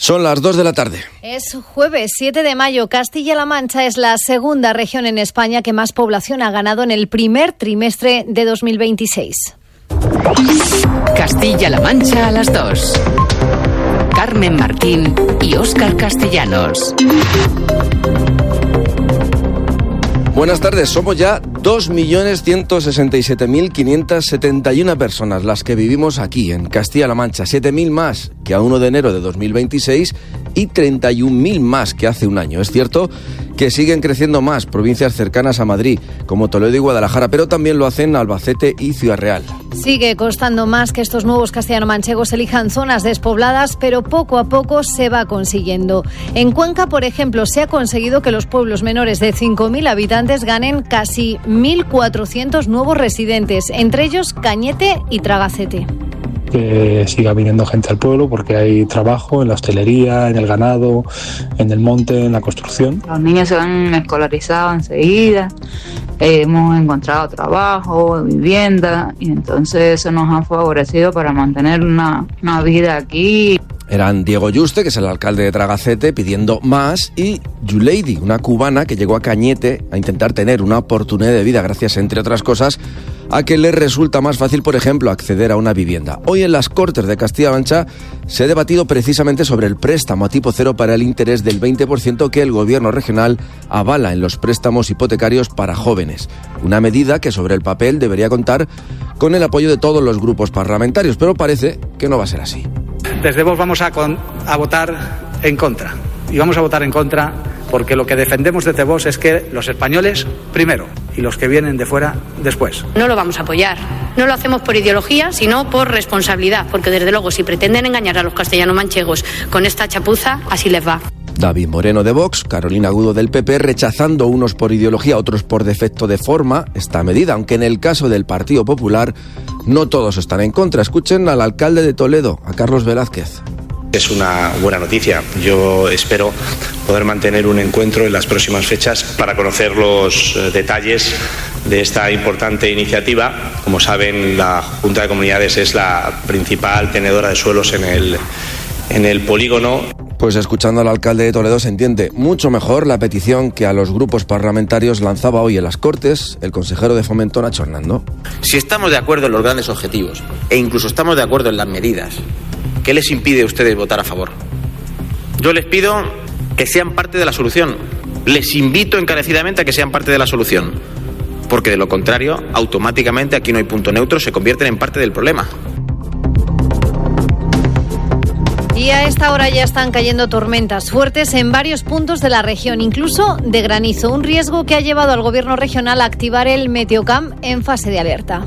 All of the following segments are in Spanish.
Son las 2 de la tarde. Es jueves 7 de mayo. Castilla-La Mancha es la segunda región en España que más población ha ganado en el primer trimestre de 2026. Castilla-La Mancha a las 2. Carmen Martín y Óscar Castellanos. Buenas tardes, somos ya 2.167.571 personas las que vivimos aquí en Castilla-La Mancha, 7.000 más que a 1 de enero de 2026 y 31.000 más que hace un año. Es cierto que siguen creciendo más provincias cercanas a Madrid, como Toledo y Guadalajara, pero también lo hacen Albacete y Ciudad Real. Sigue costando más que estos nuevos castellano-manchegos elijan zonas despobladas, pero poco a poco se va consiguiendo. En Cuenca, por ejemplo, se ha conseguido que los pueblos menores de 5.000 habitantes ganen casi 1.400 nuevos residentes, entre ellos Cañete y Tragacete. Que siga viniendo gente al pueblo porque hay trabajo en la hostelería, en el ganado, en el monte, en la construcción. Los niños se han escolarizado enseguida, hemos encontrado trabajo, vivienda, y entonces eso nos ha favorecido para mantener una vida aquí. Eran Diego Yuste, que es el alcalde de Tragacete, pidiendo más, y Yuleidi, una cubana que llegó a Cañete a intentar tener una oportunidad de vida gracias, entre otras cosas, a que le resulta más fácil, por ejemplo, acceder a una vivienda. Hoy en las Cortes de Castilla-La Mancha se ha debatido precisamente sobre el préstamo a tipo cero para el interés del 20% que el gobierno regional avala en los préstamos hipotecarios para jóvenes. Una medida que sobre el papel debería contar con el apoyo de todos los grupos parlamentarios, pero parece que no va a ser así. Desde Vox vamos a votar en contra. Y vamos a votar en contra porque lo que defendemos desde Vox es que los españoles primero y los que vienen de fuera después. No lo vamos a apoyar. No lo hacemos por ideología, sino por responsabilidad, porque desde luego si pretenden engañar a los castellano-manchegos con esta chapuza, así les va. David Moreno de Vox, Carolina Agudo del PP, rechazando unos por ideología, otros por defecto de forma esta medida, aunque en el caso del Partido Popular no todos están en contra. Escuchen al alcalde de Toledo, a Carlos Velázquez. Es una buena noticia. Yo espero poder mantener un encuentro en las próximas fechas para conocer los detalles de esta importante iniciativa. Como saben, la Junta de Comunidades es la principal tenedora de suelos en el polígono. Pues escuchando al alcalde de Toledo se entiende mucho mejor la petición que a los grupos parlamentarios lanzaba hoy en las Cortes el consejero de Fomento, Nacho Hernando. Si estamos de acuerdo en los grandes objetivos e incluso estamos de acuerdo en las medidas, ¿qué les impide a ustedes votar a favor? Yo les pido que sean parte de la solución. Les invito encarecidamente a que sean parte de la solución. Porque de lo contrario, automáticamente aquí no hay punto neutro, se convierten en parte del problema. Y a esta hora ya están cayendo tormentas fuertes en varios puntos de la región, incluso de granizo. Un riesgo que ha llevado al gobierno regional a activar el Meteocamp en fase de alerta.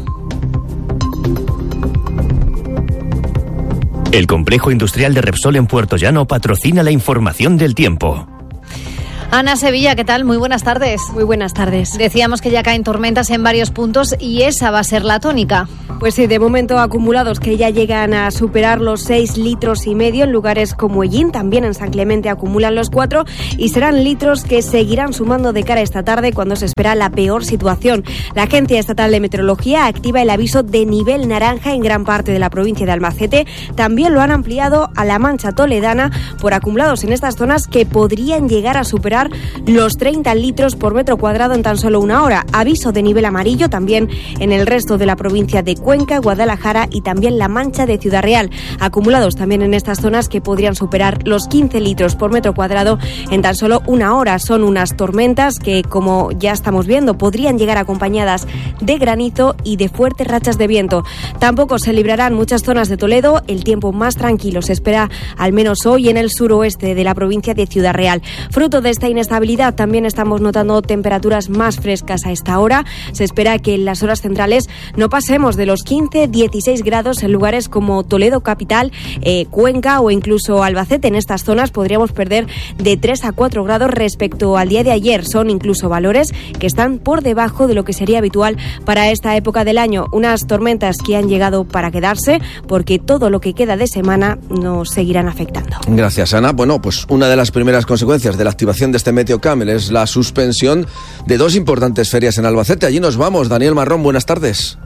El complejo industrial de Repsol en Puertollano patrocina la información del tiempo. Ana Sevilla, ¿qué tal? Muy buenas tardes. Muy buenas tardes. Decíamos que ya caen tormentas en varios puntos y esa va a ser la tónica. Pues sí, de momento acumulados que ya llegan a superar los 6,5 litros en lugares como Ellín, también en San Clemente acumulan los 4 y serán litros que seguirán sumando de cara a esta tarde cuando se espera la peor situación. La Agencia Estatal de Meteorología activa el aviso de nivel naranja en gran parte de la provincia de Albacete. También lo han ampliado a la Mancha Toledana por acumulados en estas zonas que podrían llegar a superar los 30 litros por metro cuadrado en tan solo una hora. Aviso de nivel amarillo también en el resto de la provincia de Cuenca, Guadalajara y también La Mancha de Ciudad Real. Acumulados también en estas zonas que podrían superar los 15 litros por metro cuadrado en tan solo una hora. Son unas tormentas que, como ya estamos viendo, podrían llegar acompañadas de granizo y de fuertes rachas de viento. Tampoco se librarán muchas zonas de Toledo. El tiempo más tranquilo se espera al menos hoy en el suroeste de la provincia de Ciudad Real. Fruto de esta inestabilidad también estamos notando temperaturas más frescas a esta hora. Se espera que en las horas centrales no pasemos de los 15-16 grados en lugares como Toledo capital, Cuenca o incluso Albacete. En estas zonas podríamos perder de 3 a 4 grados respecto al día de ayer. Son incluso valores que están por debajo de lo que sería habitual para esta época del año. Unas tormentas que han llegado para quedarse porque todo lo que queda de semana nos seguirán afectando. Gracias, Ana. Bueno, pues una de las primeras consecuencias de la activación de este Meteocamp es la suspensión de 2 importantes ferias en Albacete. Allí nos vamos. Daniel Marrón, buenas tardes.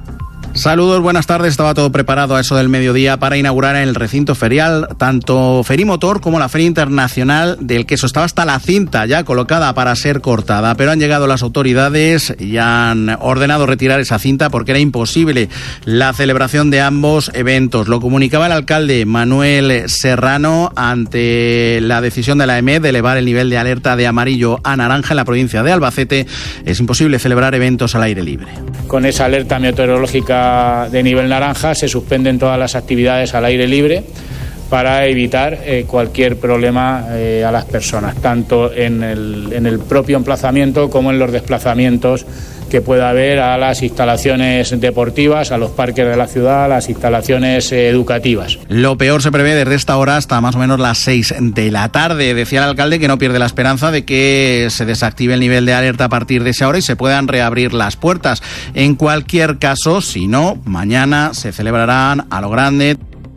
Saludos, buenas tardes. Estaba todo preparado a eso del mediodía para inaugurar en el recinto ferial tanto Ferimotor como la Feria Internacional del Queso. Estaba hasta la cinta ya colocada para ser cortada, pero han llegado las autoridades y han ordenado retirar esa cinta porque era imposible la celebración de ambos eventos. Lo comunicaba el alcalde Manuel Serrano ante la decisión de la EMED de elevar el nivel de alerta de amarillo a naranja en la provincia de Albacete. Es imposible celebrar eventos al aire libre. Con esa alerta meteorológica de nivel naranja se suspenden todas las actividades al aire libre para evitar cualquier problema a las personas, tanto en el propio emplazamiento como en los desplazamientos que pueda haber a las instalaciones deportivas, a los parques de la ciudad, a las instalaciones educativas. Lo peor se prevé desde esta hora hasta más o menos las 6 de la tarde. Decía el alcalde que no pierde la esperanza de que se desactive el nivel de alerta a partir de esa hora y se puedan reabrir las puertas. En cualquier caso, si no, mañana se celebrarán a lo grande.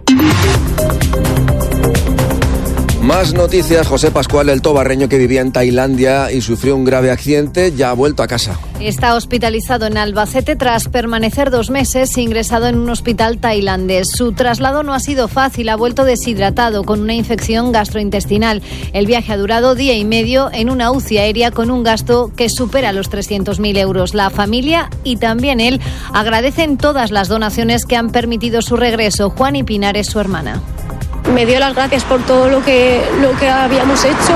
Más noticias. José Pascual, el tobarreño que vivía en Tailandia y sufrió un grave accidente, ya ha vuelto a casa. Está hospitalizado en Albacete tras permanecer 2 meses ingresado en un hospital tailandés. Su traslado no ha sido fácil, ha vuelto deshidratado con una infección gastrointestinal. El viaje ha durado 1 día y medio en una UCI aérea con un gasto que supera los 300.000 euros. La familia y también él agradecen todas las donaciones que han permitido su regreso. Juan y Pinar es su hermana. Me dio las gracias por todo lo que habíamos hecho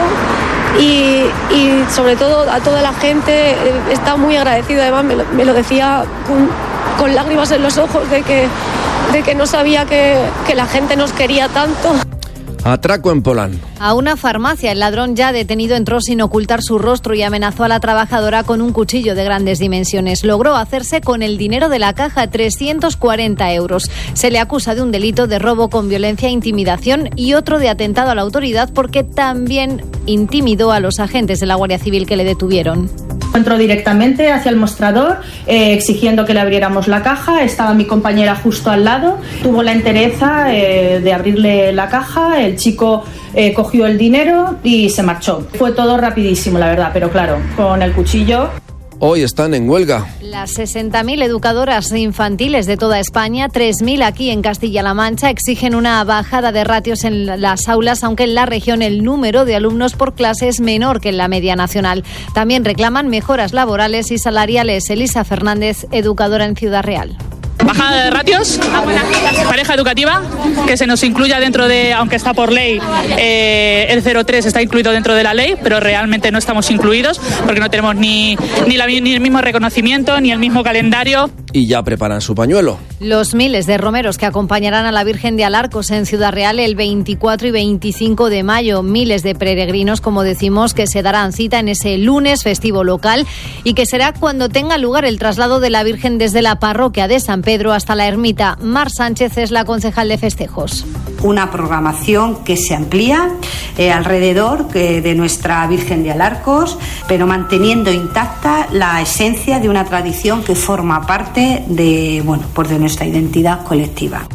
y sobre todo a toda la gente. Está muy agradecido, además me lo decía con lágrimas en los ojos de que no sabía que la gente nos quería tanto. Atraco en Polán. A una farmacia, el ladrón ya detenido entró sin ocultar su rostro y amenazó a la trabajadora con un cuchillo de grandes dimensiones. Logró hacerse con el dinero de la caja, 340 euros. Se le acusa de un delito de robo con violencia e intimidación y otro de atentado a la autoridad porque también intimidó a los agentes de la Guardia Civil que le detuvieron. Entró directamente hacia el mostrador exigiendo que le abriéramos la caja. Estaba mi compañera justo al lado. Tuvo la entereza de abrirle la caja. El chico cogió el dinero y se marchó. Fue todo rapidísimo, la verdad, pero claro, con el cuchillo. Hoy están en huelga. Las 60.000 educadoras infantiles de toda España, 3.000 aquí en Castilla-La Mancha, exigen una bajada de ratios en las aulas, aunque en la región el número de alumnos por clase es menor que en la media nacional. También reclaman mejoras laborales y salariales. Elisa Fernández, educadora en Ciudad Real. Bajada de ratios, pareja educativa, que se nos incluya dentro de, aunque está por ley, el 0,3 está incluido dentro de la ley, pero realmente no estamos incluidos porque no tenemos ni el mismo reconocimiento ni el mismo calendario. Y ya preparan su pañuelo. Los miles de romeros que acompañarán a la Virgen de Alarcos en Ciudad Real el 24 y 25 de mayo. Miles de peregrinos, como decimos, que se darán cita en ese lunes festivo local y que será cuando tenga lugar el traslado de la Virgen desde la parroquia de San Pedro hasta la ermita. Mar Sánchez es la concejal de festejos. Una programación que se amplía alrededor de nuestra Virgen de Alarcos, pero manteniendo intacta la esencia de una tradición que forma parte de nuestra identidad colectiva.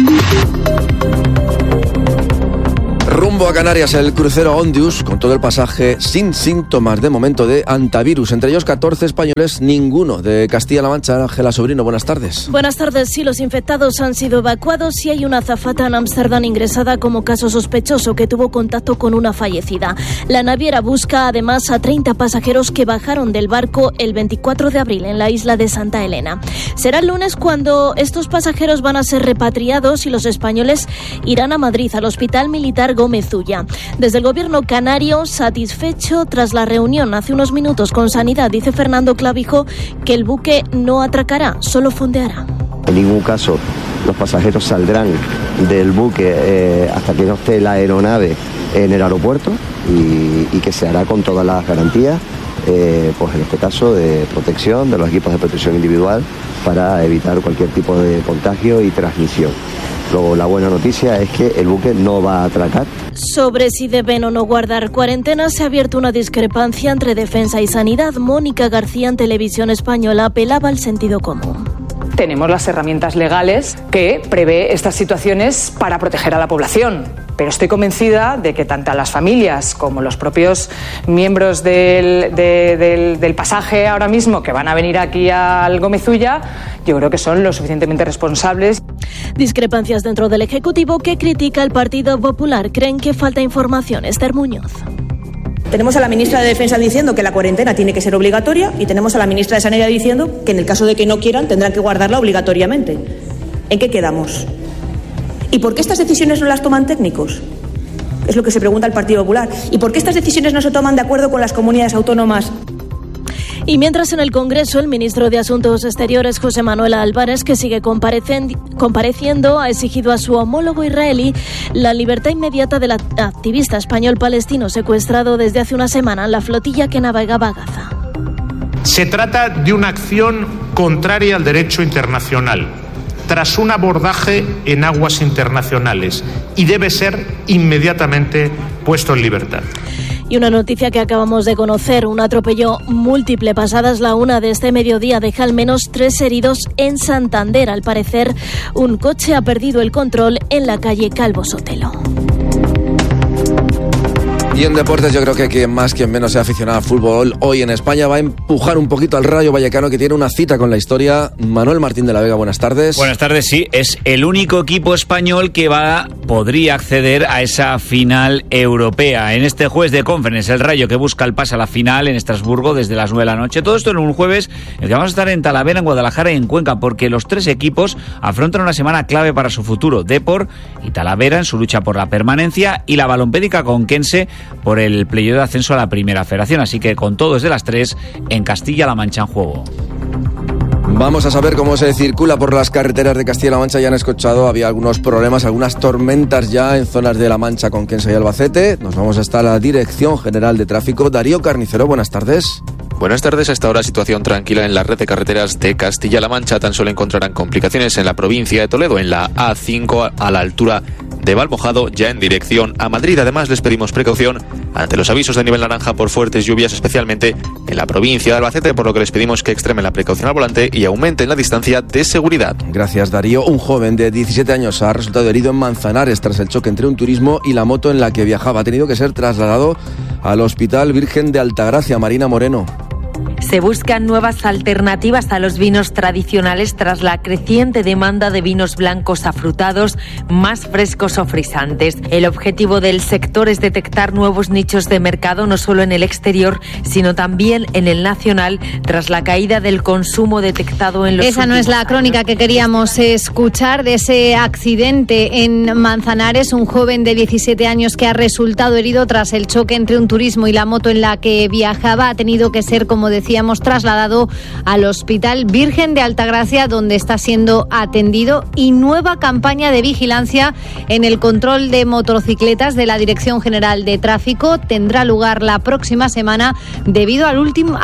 Rumbo a Canarias, el crucero Ondius, con todo el pasaje sin síntomas de momento de antivirus. Entre ellos 14 españoles, ninguno de Castilla-La Mancha. Ángela Sobrino, buenas tardes. Buenas tardes. Sí, los infectados han sido evacuados y hay una azafata en Ámsterdam ingresada como caso sospechoso que tuvo contacto con una fallecida. La naviera busca además a 30 pasajeros que bajaron del barco el 24 de abril en la isla de Santa Elena. Será el lunes cuando estos pasajeros van a ser repatriados y los españoles irán a Madrid, al Hospital Militar Gómez Ulla. Desde el gobierno canario, satisfecho tras la reunión hace unos minutos con Sanidad, dice Fernando Clavijo que el buque no atracará, solo fondeará. En ningún caso los pasajeros saldrán del buque hasta que no esté la aeronave en el aeropuerto y que se hará con todas las garantías, pues en este caso de protección, de los equipos de protección individual para evitar cualquier tipo de contagio y transmisión. Luego, la buena noticia es que el buque no va a atracar. Sobre si deben o no guardar cuarentena, se ha abierto una discrepancia entre Defensa y Sanidad. Mónica García, en Televisión Española, apelaba al sentido común. Tenemos las herramientas legales que prevé estas situaciones para proteger a la población. Pero estoy convencida de que tanto las familias como los propios miembros del pasaje ahora mismo que van a venir aquí al Gómez Ulla, yo creo que son lo suficientemente responsables. Discrepancias dentro del Ejecutivo que critica el Partido Popular. Creen que falta información. Esther Muñoz. Tenemos a la ministra de Defensa diciendo que la cuarentena tiene que ser obligatoria y tenemos a la ministra de Sanidad diciendo que en el caso de que no quieran tendrán que guardarla obligatoriamente. ¿En qué quedamos? ¿Y por qué estas decisiones no las toman técnicos? Es lo que se pregunta el Partido Popular. ¿Y por qué estas decisiones no se toman de acuerdo con las comunidades autónomas? Y mientras en el Congreso, el ministro de Asuntos Exteriores, José Manuel Álvarez, que sigue compareciendo, ha exigido a su homólogo israelí la libertad inmediata del activista español-palestino secuestrado desde hace una semana en la flotilla que navegaba a Gaza. Se trata de una acción contraria al derecho internacional, tras un abordaje en aguas internacionales, y debe ser inmediatamente puesto en libertad. Y una noticia que acabamos de conocer, un atropello múltiple pasadas la 1 de este mediodía deja al menos 3 heridos en Santander. Al parecer, un coche ha perdido el control en la calle Calvo Sotelo. Y en deportes yo creo que quien más, quien menos sea aficionado al fútbol hoy en España va a empujar un poquito al Rayo Vallecano, que tiene una cita con la historia. Manuel Martín de la Vega, buenas tardes. Buenas tardes, sí, es el único equipo español que podría acceder a esa final europea. En este jueves de Conference, el Rayo que busca el pase a la final en Estrasburgo desde las 9 de la noche. Todo esto en un jueves en el que vamos a estar en Talavera, en Guadalajara y en Cuenca, porque los 3 equipos afrontan una semana clave para su futuro. Depor y Talavera en su lucha por la permanencia y la Balompédica conquense por el playoff de ascenso a la Primera Federación. Así que con todo desde las 3 en Castilla-La Mancha en juego. Vamos a saber cómo se circula por las carreteras de Castilla-La Mancha. Ya han escuchado, había algunos problemas, algunas tormentas ya en zonas de La Mancha, Conquense y Albacete. Nos vamos hasta la Dirección General de Tráfico. Darío Carnicero, buenas tardes. Buenas tardes. Hasta ahora situación tranquila en la red de carreteras de Castilla-La Mancha. Tan solo encontrarán complicaciones en la provincia de Toledo, en la A5 a la altura de Valmojado, ya en dirección a Madrid. Además, les pedimos precaución ante los avisos de nivel naranja por fuertes lluvias, especialmente en la provincia de Albacete, por lo que les pedimos que extremen la precaución al volante y aumenten la distancia de seguridad. Gracias, Darío. Un joven de 17 años ha resultado herido en Manzanares tras el choque entre un turismo y la moto en la que viajaba. Ha tenido que ser trasladado al Hospital Virgen de Altagracia. Marina Moreno. Se buscan nuevas alternativas a los vinos tradicionales tras la creciente demanda de vinos blancos afrutados, más frescos o frisantes. El objetivo del sector es detectar nuevos nichos de mercado, no solo en el exterior, sino también en el nacional, tras la caída del consumo detectado en los últimos años. Esa no es la crónica que queríamos escuchar de ese accidente en Manzanares. Un joven de 17 años que ha resultado herido tras el choque entre un turismo y la moto en la que viajaba. Ha tenido que ser, como decíamos, trasladado al Hospital Virgen de Altagracia, donde está siendo atendido. Y nueva campaña de vigilancia en el control de motocicletas de la Dirección General de Tráfico tendrá lugar la próxima semana debido al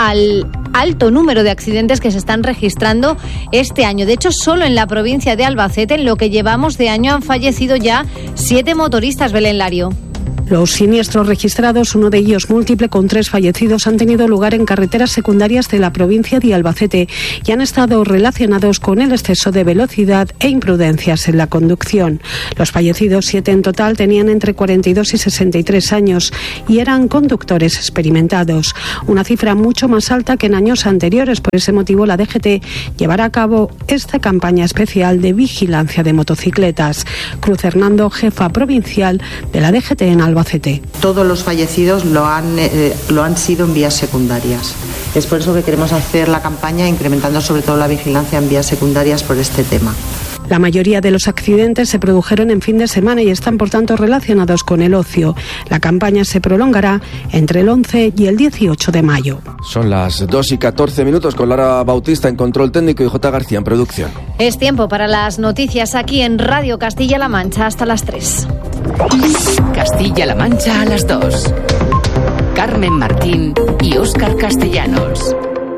alto número de accidentes que se están registrando este año. De hecho, solo en la provincia de Albacete, en lo que llevamos de año, han fallecido ya 7 motoristas. Belén Lario. Los siniestros registrados, uno de ellos múltiple con 3 fallecidos, han tenido lugar en carreteras secundarias de la provincia de Albacete y han estado relacionados con el exceso de velocidad e imprudencias en la conducción. Los fallecidos, 7 en total, tenían entre 42 y 63 años y eran conductores experimentados, una cifra mucho más alta que en años anteriores. Por ese motivo, la DGT llevará a cabo esta campaña especial de vigilancia de motocicletas. Cruz Hernando, jefa provincial de la DGT en Albacete. Todos los fallecidos lo han sido en vías secundarias. Es por eso que queremos hacer la campaña incrementando sobre todo la vigilancia en vías secundarias por este tema. La mayoría de los accidentes se produjeron en fin de semana y están por tanto relacionados con el ocio. La campaña se prolongará entre el 11 y el 18 de mayo. Son las 2:14 con Lara Bautista en control técnico y J. García en producción. Es tiempo para las noticias aquí en Radio Castilla-La Mancha hasta las 3. Castilla-La Mancha a las 2. Carmen Martín y Óscar Castellanos.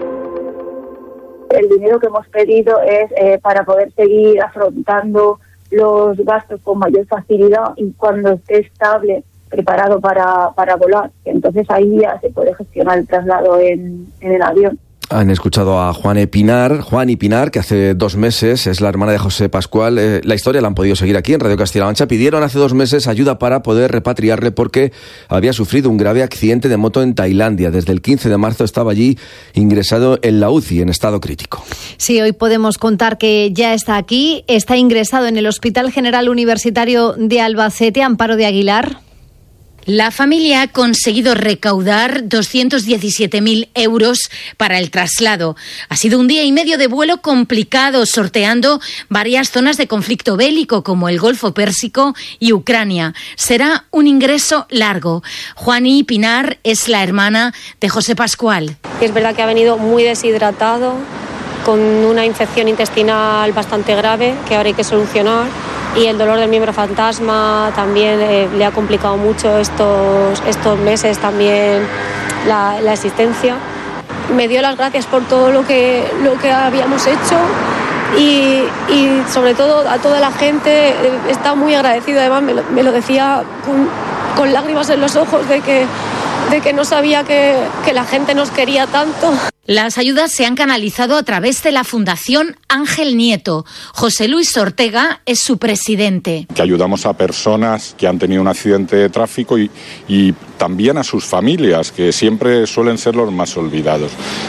El dinero que hemos pedido es para poder seguir afrontando los gastos con mayor facilidad y cuando esté estable, preparado para volar. Entonces ahí ya se puede gestionar el traslado en el avión. Han escuchado a Juan y Pinar, que hace 2 meses es la hermana de José Pascual. La historia la han podido seguir aquí en Radio Castilla-La Mancha. Pidieron hace 2 meses ayuda para poder repatriarle porque había sufrido un grave accidente de moto en Tailandia. Desde el 15 de marzo estaba allí ingresado en la UCI en estado crítico. Sí, hoy podemos contar que ya está aquí. Está ingresado en el Hospital General Universitario de Albacete. Amparo de Aguilar. La familia ha conseguido recaudar 217.000 euros para el traslado. Ha sido un día y medio de vuelo complicado, sorteando varias zonas de conflicto bélico como el Golfo Pérsico y Ucrania. Será un ingreso largo. Juani Pinar es la hermana de José Pascual. Es verdad que ha venido muy deshidratado, con una infección intestinal bastante grave que ahora hay que solucionar. Y el dolor del miembro fantasma también le ha complicado mucho estos meses también la existencia. Me dio las gracias por todo lo que habíamos hecho y sobre todo a toda la gente. Está muy agradecido, además me lo decía con lágrimas en los ojos de que no sabía que la gente nos quería tanto. Las ayudas se han canalizado a través de la Fundación Ángel Nieto. José Luis Ortega es su presidente. Que ayudamos a personas que han tenido un accidente de tráfico y también a sus familias, que siempre suelen ser los más olvidados.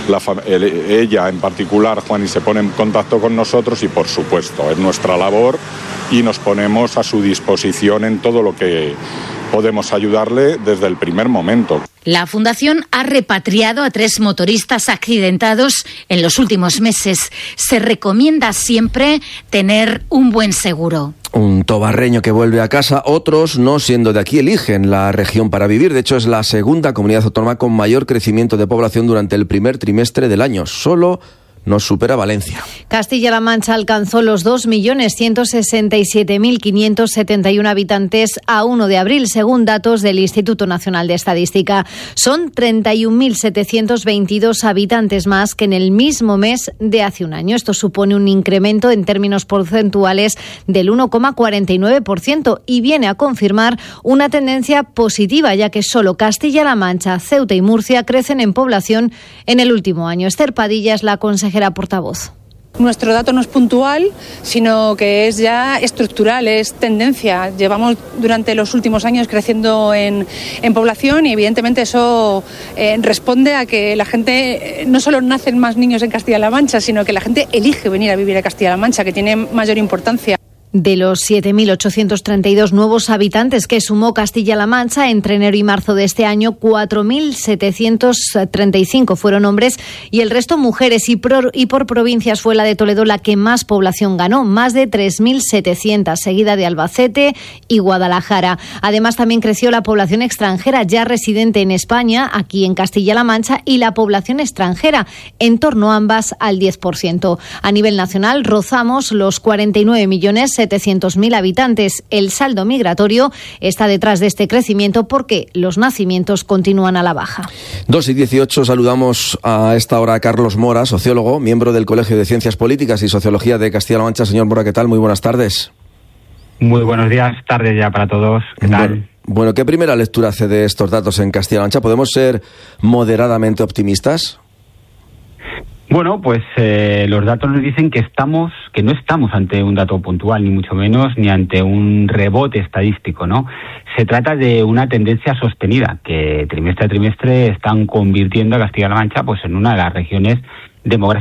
Ella en particular, Juani, se pone en contacto con nosotros y por supuesto es nuestra labor y nos ponemos a su disposición en todo lo que podemos ayudarle desde el primer momento. La Fundación ha repatriado a 3 motoristas accidentados en los últimos meses. Se recomienda siempre tener un buen seguro. Un tobarreño que vuelve a casa, otros, no siendo de aquí, eligen la región para vivir. De hecho, es la segunda comunidad autónoma con mayor crecimiento de población durante el primer trimestre del año. Solo nos supera Valencia. Castilla-La Mancha alcanzó los 2.167.571 habitantes a 1 de abril, según datos del Instituto Nacional de Estadística. Son 31.722 habitantes más que en el mismo mes de hace un año. Esto supone un incremento en términos porcentuales del 1,49% y viene a confirmar una tendencia positiva, ya que solo Castilla-La Mancha, Ceuta y Murcia crecen en población en el último año. Esther Padilla es la consejera portavoz. Nuestro dato no es puntual, sino que es ya estructural, es tendencia. Llevamos durante los últimos años creciendo en población y evidentemente eso responde a que la gente, no solo nacen más niños en Castilla-La Mancha, sino que la gente elige venir a vivir a Castilla-La Mancha, que tiene mayor importancia. De los 7.832 nuevos habitantes que sumó Castilla-La Mancha entre enero y marzo de este año, 4.735 fueron hombres y el resto mujeres. Y por provincias fue la de Toledo la que más población ganó, más de 3.700, seguida de Albacete y Guadalajara. Además, también creció la población extranjera ya residente en España, aquí en Castilla-La Mancha, y la población extranjera, en torno a ambas al 10%. A nivel nacional rozamos los 49.700.000 habitantes. El saldo migratorio está detrás de este crecimiento porque los nacimientos continúan a la baja. 2:18, saludamos a esta hora a Carlos Mora, sociólogo, miembro del Colegio de Ciencias Políticas y Sociología de Castilla-La Mancha. Señor Mora, ¿qué tal? Muy buenas tardes. Muy buenos días, tardes ya para todos. ¿Qué tal? Bueno, ¿qué primera lectura hace de estos datos en Castilla-La Mancha? ¿Podemos ser moderadamente optimistas? Bueno, pues los datos nos dicen que no estamos ante un dato puntual, ni mucho menos, ni ante un rebote estadístico, ¿no? Se trata de una tendencia sostenida, que trimestre a trimestre están convirtiendo a Castilla-La Mancha pues en una de las regiones demográficas